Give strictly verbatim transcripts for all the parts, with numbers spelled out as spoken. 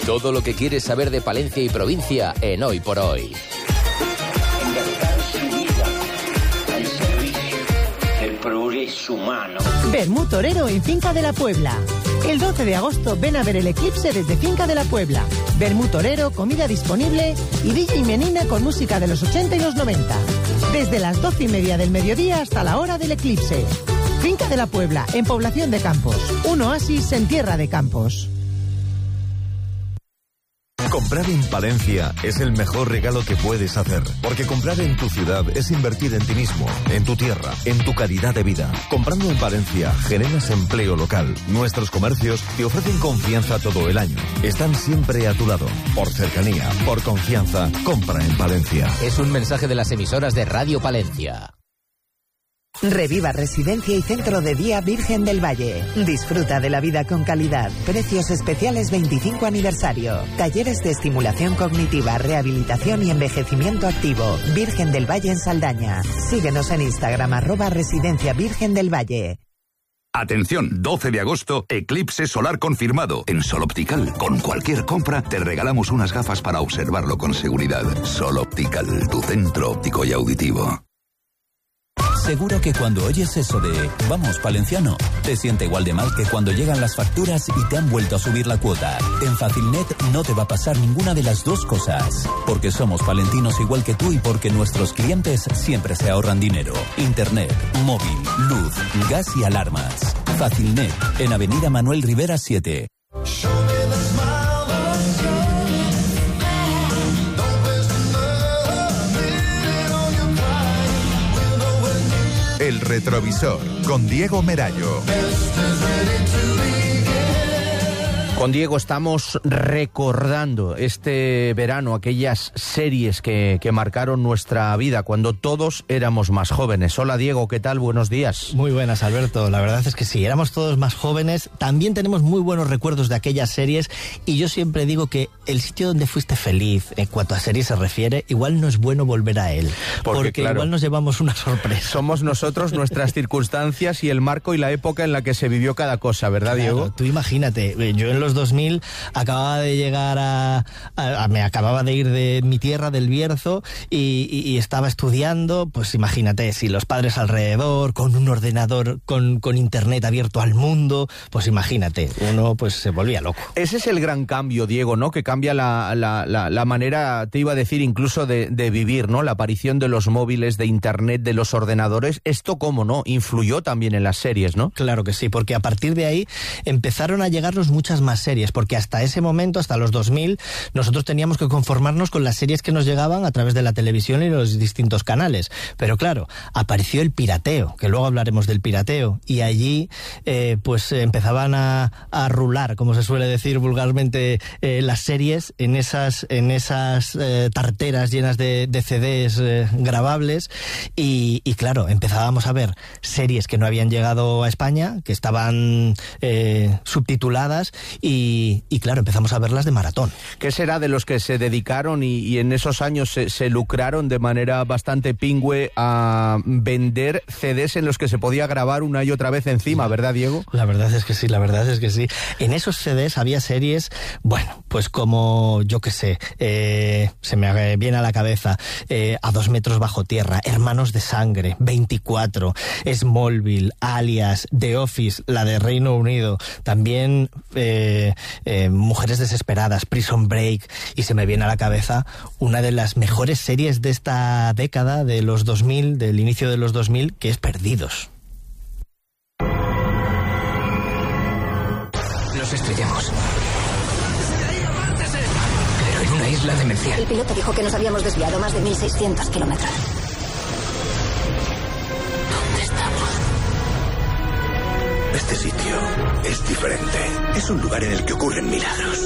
Todo lo que quieres saber de Palencia y provincia en Hoy por Hoy. Progreso humano. Vermú Torero en Finca de la Puebla. El doce de agosto ven a ver el eclipse desde Finca de la Puebla. Vermú Torero, comida disponible y D J Menina con música de los ochenta y los noventa. Desde las doce y media del mediodía hasta la hora del eclipse. Finca de la Puebla, en Población de Campos. Un oasis en tierra de campos. Comprar en Palencia es el mejor regalo que puedes hacer, porque comprar en tu ciudad es invertir en ti mismo, en tu tierra, en tu calidad de vida. Comprando en Palencia generas empleo local. Nuestros comercios te ofrecen confianza todo el año. Están siempre a tu lado. Por cercanía, por confianza, compra en Palencia. Es un mensaje de las emisoras de Radio Palencia. Reviva Residencia y Centro de Día Virgen del Valle. Disfruta de la vida con calidad. Precios especiales veinticinco aniversario. Talleres de estimulación cognitiva, rehabilitación y envejecimiento activo. Virgen del Valle en Saldaña. Síguenos en Instagram arroba Residencia Virgen del Valle. Atención, doce de agosto, eclipse solar confirmado. En Sol Optical, con cualquier compra, te regalamos unas gafas para observarlo con seguridad. Sol Optical, tu centro óptico y auditivo. Seguro que cuando oyes eso de «Vamos, Palenciano», te siente igual de mal que cuando llegan las facturas y te han vuelto a subir la cuota. En Facilnet no te va a pasar ninguna de las dos cosas. Porque somos palentinos igual que tú y porque nuestros clientes siempre se ahorran dinero. Internet, móvil, luz, gas y alarmas. Facilnet, en Avenida Manuel Rivera siete. El retrovisor, con Diego Merayo. Con Diego estamos recordando este verano aquellas series que, que marcaron nuestra vida cuando todos éramos más jóvenes. Hola Diego, ¿qué tal? Buenos días. Muy buenas, Alberto. La verdad es que sí, éramos todos más jóvenes. También tenemos muy buenos recuerdos de aquellas series y yo siempre digo que el sitio donde fuiste feliz, en cuanto a series se refiere, igual no es bueno volver a él. Porque, porque claro, igual nos llevamos una sorpresa. Somos nosotros, nuestras circunstancias y el marco y la época en la que se vivió cada cosa, ¿verdad, claro, Diego? Tú imagínate, yo en los dos mil acababa de llegar a, a, a me acababa de ir de mi tierra, del Bierzo, y, y, y estaba estudiando, pues imagínate, si los padres alrededor, con un ordenador, con, con internet abierto al mundo, pues imagínate, uno pues se volvía loco. Ese es el gran cambio, Diego, ¿no? Que cambia la, la, la, la manera, te iba a decir, incluso de, de vivir, ¿no? La aparición de los móviles, de internet, de los ordenadores. Esto, ¿cómo no? Influyó también en las series, ¿no? Claro que sí, porque a partir de ahí empezaron a llegarnos muchas más series, porque hasta ese momento, hasta los dos mil, nosotros teníamos que conformarnos con las series que nos llegaban a través de la televisión y los distintos canales. Pero claro, apareció el pirateo, que luego hablaremos del pirateo, y allí eh, pues empezaban a, a rular, como se suele decir vulgarmente, eh, las series en esas, en esas eh, tarteras llenas de, de C Ds eh, grabables, y, y claro, empezábamos a ver series que no habían llegado a España, que estaban eh, subtituladas, y, y claro, empezamos a verlas de maratón. ¿Qué será de los que se dedicaron y, y en esos años se, se lucraron de manera bastante pingüe a vender C Ds en los que se podía grabar una y otra vez encima, ¿verdad, Diego? La verdad es que sí, la verdad es que sí. En esos C Ds había series, bueno, pues como, yo qué sé, eh, se me viene a la cabeza, eh, A dos metros bajo tierra, Hermanos de sangre, veinticuatro, Smallville, Alias, The Office, la de Reino Unido, también eh, eh, Mujeres desesperadas, Prison Break, y se me viene a la cabeza una de las mejores series de esta década, de los dos mil, del inicio de los dos mil, que es Perdidos. Nos estrellamos. Pero en una isla demencial. El piloto dijo que nos habíamos desviado más de mil seiscientos kilómetros. ¿Dónde estamos? Este sitio es diferente. Es un lugar en el que ocurren milagros.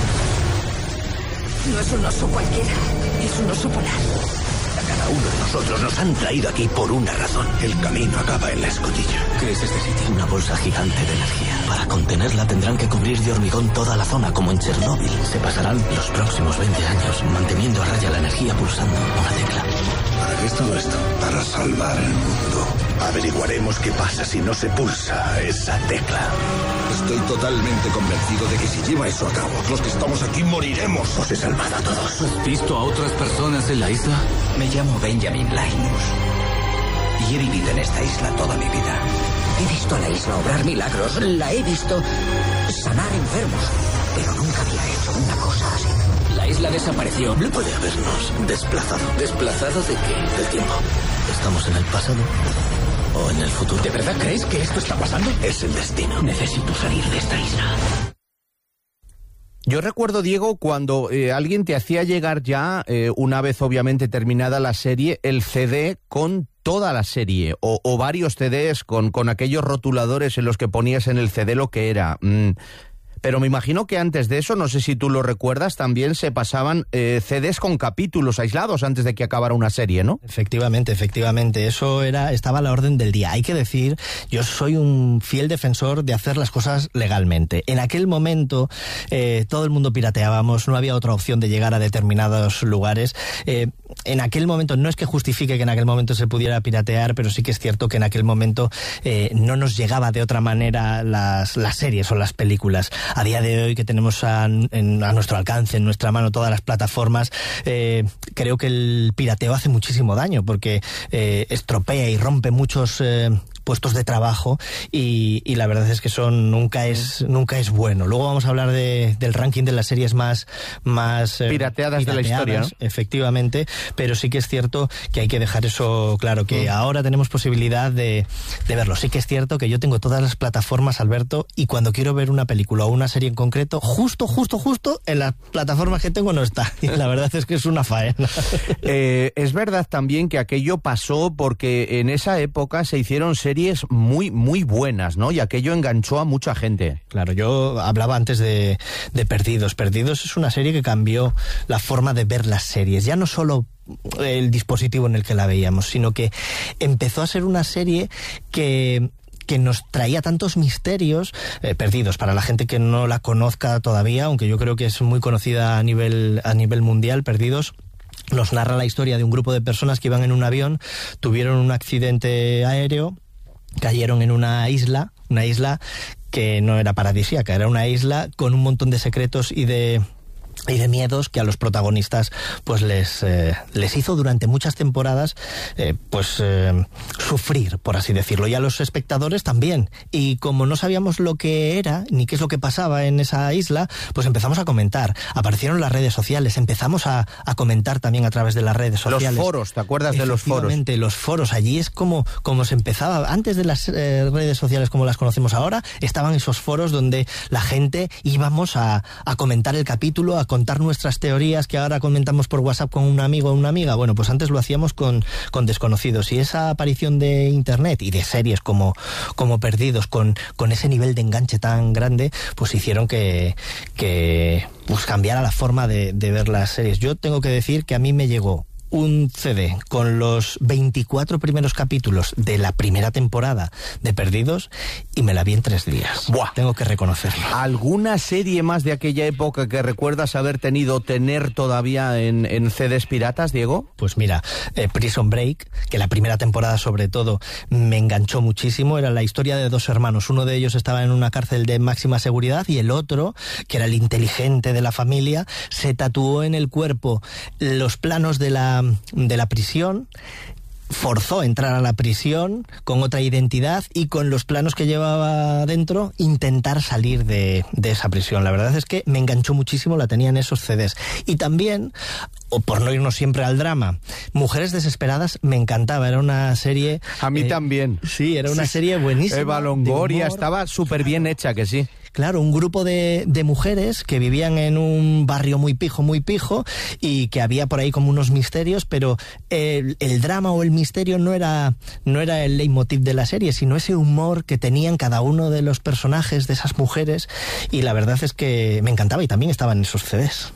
No es un oso cualquiera, es un oso polar. A cada uno de nosotros nos han traído aquí por una razón. El camino acaba en la escotilla. ¿Qué es este sitio? Una bolsa gigante de energía. Para contenerla tendrán que cubrir de hormigón toda la zona, como en Chernóbil. Se pasarán los próximos veinte años manteniendo a raya la energía pulsando una tecla. ¿Para qué es todo esto? Para salvar el mundo. Averiguaremos qué pasa si no se pulsa esa tecla. Estoy totalmente convencido de que si lleva eso a cabo, los que estamos aquí moriremos. Os he salvado a todos. ¿Has visto a otras personas en la isla? Me llamo Benjamin Linus y he vivido en esta isla toda mi vida. He visto a la isla obrar milagros, la he visto sanar enfermos, pero nunca había hecho una cosa así. La isla desapareció. No puede habernos desplazado. ¿Desplazado de qué? Del tiempo. ¿Estamos en el pasado o en el futuro? ¿De verdad crees que esto está pasando? Es el destino. Necesito salir de esta isla. Yo recuerdo, Diego, cuando eh, alguien te hacía llegar ya, eh, una vez obviamente terminada la serie, el C D con toda la serie, o, o varios C Ds con, con aquellos rotuladores en los que ponías en el C D lo que era. Mm. Pero me imagino que antes de eso, no sé si tú lo recuerdas, también se pasaban eh, C Ds con capítulos aislados antes de que acabara una serie, ¿no? Efectivamente, efectivamente. Eso era estaba a la orden del día. Hay que decir, yo soy un fiel defensor de hacer las cosas legalmente. En aquel momento eh, todo el mundo pirateábamos, no había otra opción de llegar a determinados lugares. Eh, en aquel momento, no es que justifique que en aquel momento se pudiera piratear, pero sí que es cierto que en aquel momento eh, no nos llegaba de otra manera las, las series o las películas. A día de hoy que tenemos a, en, a nuestro alcance, en nuestra mano, todas las plataformas, eh, creo que el pirateo hace muchísimo daño porque eh, estropea y rompe muchos eh, puestos de trabajo y, y la verdad es que eso nunca es nunca es bueno. Luego vamos a hablar de, del ranking de las series más, más eh, pirateadas, pirateadas de la historia, ¿no? Efectivamente, pero sí que es cierto que hay que dejar eso claro, que mm. ahora tenemos posibilidad de, de verlo. Sí que es cierto que yo tengo todas las plataformas, Alberto, y cuando quiero ver una película o una serie en concreto, justo, justo, justo en las plataformas que tengo no está. Y la verdad es que es una faena. Eh, es verdad también que aquello pasó porque en esa época se hicieron series muy, muy buenas, ¿no? Y aquello enganchó a mucha gente. Claro, yo hablaba antes de, de Perdidos. Perdidos es una serie que cambió la forma de ver las series. Ya no solo el dispositivo en el que la veíamos, sino que empezó a ser una serie que... que nos traía tantos misterios eh, perdidos. Para la gente que no la conozca todavía, aunque yo creo que es muy conocida a nivel, a nivel mundial, Perdidos nos narra la historia de un grupo de personas que iban en un avión, tuvieron un accidente aéreo, cayeron en una isla, una isla que no era paradisíaca, era una isla con un montón de secretos y de... y de miedos que a los protagonistas pues les eh, les hizo durante muchas temporadas eh, pues eh, sufrir, por así decirlo, y a los espectadores también. Y como no sabíamos lo que era ni qué es lo que pasaba en esa isla, pues empezamos a comentar. Aparecieron las redes sociales, empezamos a, a comentar también a través de las redes sociales. Los foros, ¿te acuerdas de los foros? Efectivamente, los foros. Allí es como, como se empezaba. Antes de las eh, redes sociales como las conocemos ahora, estaban esos foros donde la gente íbamos a, a comentar el capítulo, a contar nuestras teorías que ahora comentamos por WhatsApp con un amigo o una amiga. Bueno, pues antes lo hacíamos con, con desconocidos, y esa aparición de internet y de series como, como Perdidos, con, con ese nivel de enganche tan grande, pues hicieron que, que pues cambiara la forma de, de ver las series. Yo tengo que decir que a mí me llegó un C D con los veinticuatro primeros capítulos de la primera temporada de Perdidos y me la vi en tres días. Buah. Tengo que reconocerlo. ¿Alguna serie más de aquella época que recuerdas haber tenido, tener todavía en, en C Ds piratas, Diego? Pues mira, eh, Prison Break, que la primera temporada sobre todo me enganchó muchísimo. Era la historia de dos hermanos. Uno de ellos estaba en una cárcel de máxima seguridad y el otro, que era el inteligente de la familia, se tatuó en el cuerpo los planos de la de la prisión, forzó a entrar a la prisión con otra identidad y con los planos que llevaba dentro intentar salir de, de esa prisión. La verdad es que me enganchó muchísimo, la tenía en esos C Ds. Y también, o por no irnos siempre al drama, Mujeres Desesperadas me encantaba, era una serie... A mí eh, también. Sí, era una serie buenísima. Eva Longoria, estaba súper bien hecha, que sí. Claro, un grupo de, de mujeres que vivían en un barrio muy pijo, muy pijo, y que había por ahí como unos misterios, pero el, el drama o el misterio no era, no era el leitmotiv de la serie, sino ese humor que tenían cada uno de los personajes de esas mujeres, y la verdad es que me encantaba y también estaban en esos C Ds.